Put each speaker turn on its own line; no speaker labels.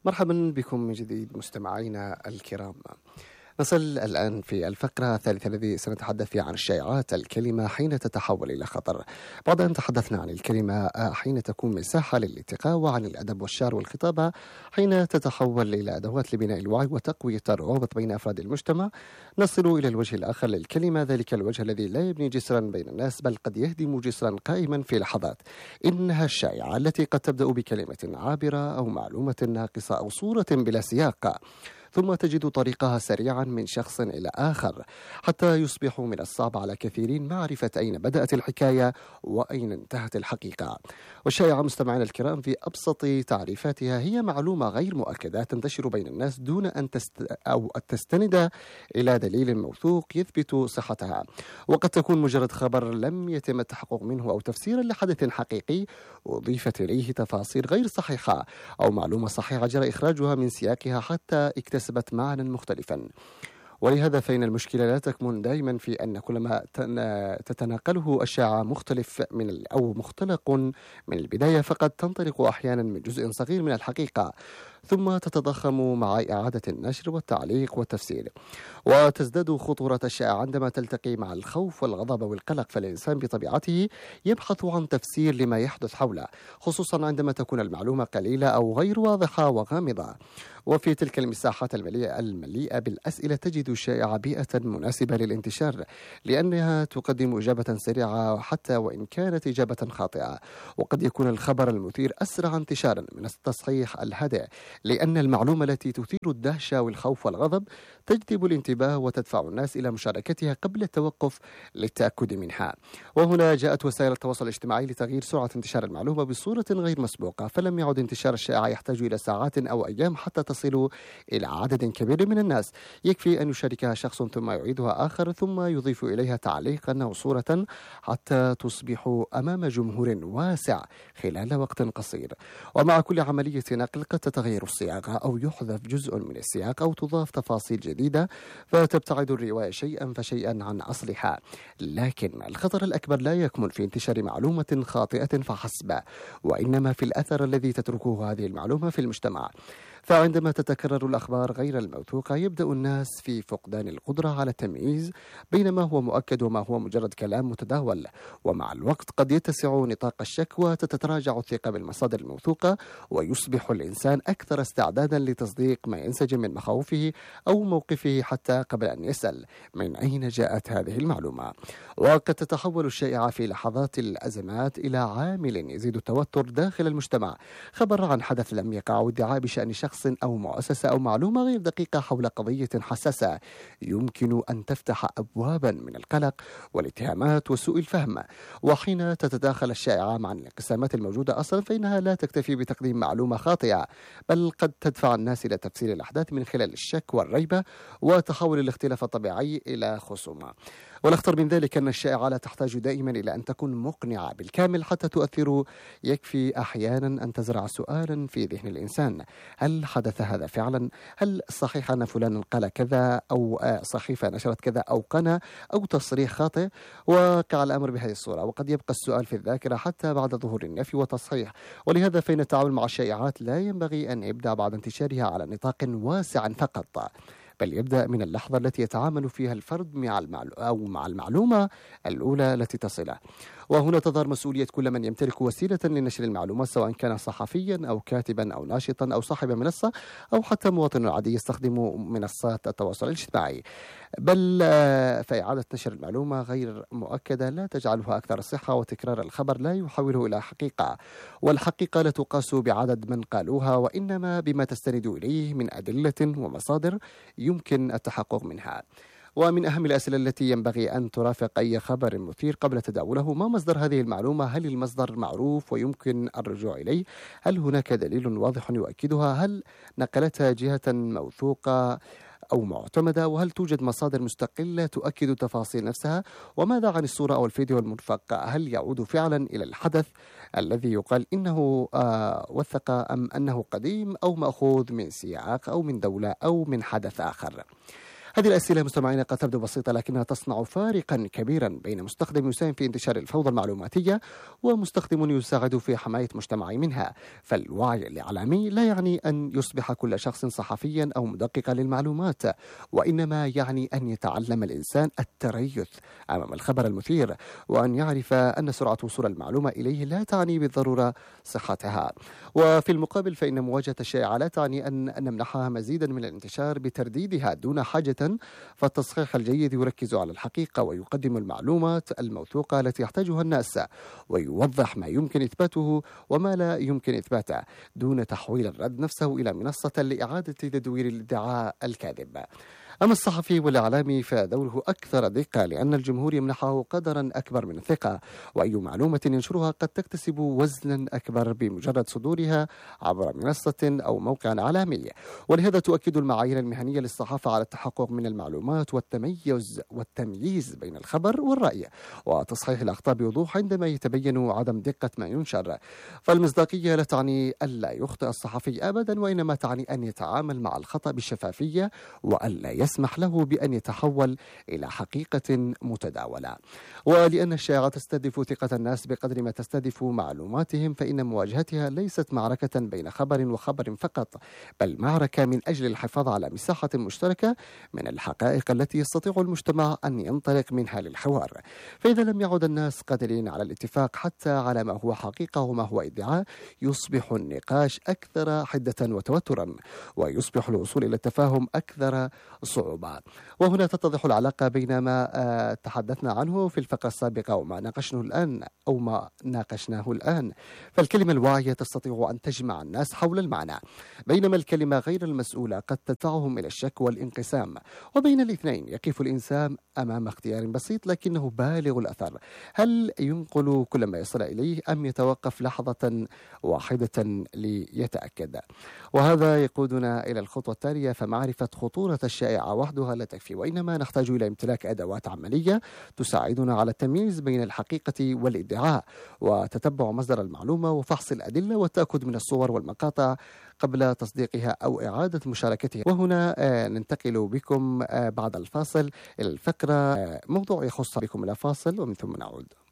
مرحبا بكم من جديد مستمعينا الكرام. نصل الآن في الفقرة الثالثة الذي سنتحدث فيها عن الشائعات. الكلمة حين تتحول إلى خطر. بعد أن تحدثنا عن الكلمة حين تكون مساحة للالتقاء، وعن الأدب والشعر والخطابة حين تتحول إلى أدوات لبناء الوعي وتقوية الروابط بين أفراد المجتمع، نصل إلى الوجه الآخر للكلمة، ذلك الوجه الذي لا يبني جسرا بين الناس بل قد يهدم جسرا قائما في لحظات. إنها الشائعة التي قد تبدأ بكلمة عابرة أو معلومة ناقصة أو صورة بلا سياق، ثم تجد طريقها سريعا من شخص إلى آخر، حتى يصبح من الصعب على كثيرين معرفة أين بدأت الحكاية وأين انتهت الحقيقة. والشائعة مستمعينا الكرام في أبسط تعريفاتها هي معلومة غير مؤكدة تنتشر بين الناس دون أن تستند إلى دليل موثوق يثبت صحتها، وقد تكون مجرد خبر لم يتم التحقق منه أو تفسيرا لحدث حقيقي أضيفت إليه تفاصيل غير صحيحة، أو معلومة صحيحة جرى إخراجها من سياقها حتى اكتسبت معنى مختلفا. ولهذا فإن المشكلة لا تكمن دائما في أن كل ما تتناقله الشائعة مختلف أو مختلق من البداية، فقد تنطلق أحيانا من جزء صغير من الحقيقة، ثم تتضخم مع إعادة النشر والتعليق والتفسير، وتزداد خطورة الشائعة عندما تلتقي مع الخوف والغضب والقلق. فالإنسان بطبيعته يبحث عن تفسير لما يحدث حوله، خصوصا عندما تكون المعلومة قليلة أو غير واضحة وغامضة. وفي تلك المساحات المليئة بالأسئلة تجد الشائعة بيئة مناسبة للانتشار، لأنها تقدم إجابة سريعة حتى وإن كانت إجابة خاطئة. وقد يكون الخبر المثير أسرع انتشارا من التصحيح الهادئ، لأن المعلومة التي تثير الدهشة والخوف والغضب تجذب الانتباه وتدفع الناس إلى مشاركتها قبل التوقف للتأكد منها. وهنا جاءت وسائل التواصل الاجتماعي لتغيير سرعة انتشار المعلومة بصورة غير مسبوقة، فلم يعد انتشار الشائعة يحتاج إلى ساعات أو أيام حتى تصل إلى عدد كبير من الناس. يكفي أن يشاركها شخص ثم يعيدها آخر ثم يضيف إليها تعليقا أو صورة حتى تصبح أمام جمهور واسع خلال وقت قصير. ومع كل عملية نقل قد تتغير الصياغة أو يحذف جزء من السياق أو تضاف تفاصيل جديدة، فتبتعد الرواية شيئا فشيئا عن أصلها. لكن الخطر الأكبر لا يكمن في انتشار معلومة خاطئة فحسب، وإنما في الأثر الذي تتركه هذه المعلومة في المجتمع. فعندما تتكرر الأخبار غير الموثوقة يبدأ الناس في فقدان القدرة على التمييز بين ما هو مؤكد وما هو مجرد كلام متداول، ومع الوقت قد يتسع نطاق الشك وتتراجع الثقة بالمصادر الموثوقة، ويصبح الإنسان أكثر استعدادا لتصديق ما ينسجم من مخاوفه أو موقفه حتى قبل أن يسأل من أين جاءت هذه المعلومة. وقد تتحول الشائعة في لحظات الأزمات إلى عامل يزيد التوتر داخل المجتمع. خبر عن حدث لم يقع أو ادعاء بشأن شخص أو مؤسسة أو معلومة غير دقيقة حول قضية حساسة يمكن أن تفتح أبوابا من القلق والاتهامات وسوء الفهم. وحين تتداخل الشائعة مع الانقسامات الموجودة أصلا، فإنها لا تكتفي بتقديم معلومة خاطئة، بل قد تدفع الناس إلى تفسير الأحداث من خلال الشك والريبة وتحول الاختلاف الطبيعي إلى خصومة. والأخطر من ذلك أن الشائعة لا تحتاج دائما إلى أن تكون مقنعة بالكامل حتى تؤثر. يكفي أحيانا أن تزرع سؤالا في ذهن الإنسان: هل حدث هذا فعلا؟ هل صحيح أن فلان قال كذا، أو صحيفة نشرت كذا، أو قناة، أو تصريح خاطئ؟ وقع الأمر بهذه الصورة، وقد يبقى السؤال في الذاكرة حتى بعد ظهور النفي والتصحيح. ولهذا فإن التعامل مع الشائعات لا ينبغي أن يبدأ بعد انتشارها على نطاق واسع فقط، بل يبدأ من اللحظة التي يتعامل فيها الفرد مع المعلومة الأولى التي تصله. وهنا تظهر مسؤولية كل من يمتلك وسيلة لنشر المعلومات، سواء كان صحفيا أو كاتبا أو ناشطا أو صاحب منصة أو حتى مواطن عادي يستخدم منصات التواصل الاجتماعي. بل فإعادة نشر المعلومة غير مؤكدة لا تجعلها أكثر صحة، وتكرار الخبر لا يحوله إلى حقيقة. والحقيقة لا تقاس بعدد من قالوها، وإنما بما تستند إليه من أدلة ومصادر يمكن التحقق منها. ومن أهم الأسئلة التي ينبغي أن ترافق أي خبر مثير قبل تداوله: ما مصدر هذه المعلومة؟ هل المصدر معروف ويمكن الرجوع إليه؟ هل هناك دليل واضح يؤكدها؟ هل نقلتها جهة موثوقة أو معتمدة؟ وهل توجد مصادر مستقلة تؤكد تفاصيل نفسها؟ وماذا عن الصورة أو الفيديو المرفق؟ هل يعود فعلا إلى الحدث الذي يقال إنه وثق، أم أنه قديم أو مأخوذ من سياق أو من دولة أو من حدث آخر؟ هذه الأسئلة مستمعينا قد تبدو بسيطة، لكنها تصنع فارقا كبيرا بين مستخدم يساهم في انتشار الفوضى المعلوماتية ومستخدم يساعد في حماية مجتمعه منها. فالوعي الإعلامي لا يعني أن يصبح كل شخص صحفيا أو مدققا للمعلومات، وإنما يعني أن يتعلم الإنسان التريث أمام الخبر المثير، وأن يعرف أن سرعة وصول المعلومة إليه لا تعني بالضرورة صحتها. وفي المقابل فإن مواجهة الشائعة لا تعني أن نمنحها مزيدا من الانتشار بترديدها دون حاجة. فالتصحيح الجيد يركز على الحقيقة ويقدم المعلومات الموثوقة التي يحتاجها الناس، ويوضح ما يمكن إثباته وما لا يمكن إثباته، دون تحويل الرد نفسه إلى منصة لإعادة تدوير الادعاء الكاذب. أما الصحفي والإعلامي فدوره أكثر دقة، لأن الجمهور يمنحه قدرا أكبر من الثقة، وأي معلومة ينشرها قد تكتسب وزنا أكبر بمجرد صدورها عبر منصة أو موقع إعلامي. ولهذا تؤكد المعايير المهنية للصحافة على التحقق من المعلومات والتمييز بين الخبر والرأي، وتصحيح الأخطاء بوضوح عندما يتبين عدم دقة ما ينشر. فالمصداقية لا تعني ألا يخطئ الصحفي أبدا، وإنما تعني أن يتعامل مع الخطأ بشفافية، وألا يسمح له بأن يتحول إلى حقيقة متداولة. ولأن الشائعة تستهدف ثقة الناس بقدر ما تستهدف معلوماتهم، فإن مواجهتها ليست معركة بين خبر وخبر فقط، بل معركة من أجل الحفاظ على مساحة مشتركة من الحقائق التي يستطيع المجتمع أن ينطلق منها للحوار. فإذا لم يعد الناس قادرين على الاتفاق حتى على ما هو حقيقة وما هو ادعاء، يصبح النقاش أكثر حدة وتوترا، ويصبح الوصول إلى التفاهم أكثر صعوبة. وهنا تتضح العلاقة بين ما تحدثنا عنه في الفقرة السابقة وما ناقشناه الآن. فالكلمة الواعية تستطيع أن تجمع الناس حول المعنى، بينما الكلمة غير المسؤولة قد تدفعهم إلى الشك والانقسام. وبين الاثنين يقف الإنسان أمام اختيار بسيط لكنه بالغ الأثر: هل ينقل كل ما يصل إليه أم يتوقف لحظة واحدة ليتأكد؟ وهذا يقودنا إلى الخطوة التالية، فمعرفة خطورة الشائعة وحدها لا تكفي، وإنما نحتاج إلى امتلاك أدوات عملية تساعدنا على التمييز بين الحقيقة والادعاء، وتتبع مصدر المعلومة وفحص الأدلة والتأكد من الصور والمقاطع قبل تصديقها أو إعادة مشاركتها. وهنا ننتقل بكم بعد الفاصل إلى الفقرة موضوع يخص بكم إلى فاصل ومن ثم نعود.